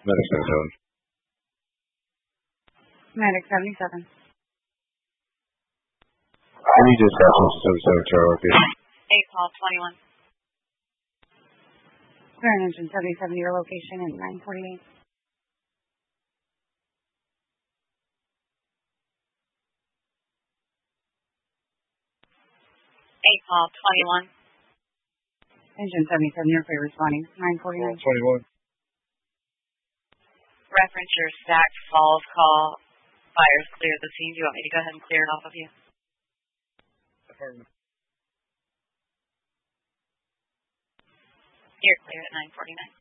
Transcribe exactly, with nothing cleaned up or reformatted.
Medic seventy-seven. Medic seventy-seven. I need dispatch to seventy-seven Tower location. eight call twenty-one. Current engine seventy-seven, your location at nine forty-eight. eight call twenty-one. Engine seventy-seven, your free responding, nine forty-nine. twenty-one. Reference your Stack Falls call. Fires clear the scene. Do you want me to go ahead and clear it off of you? Affirmative. You're clear at nine forty-nine.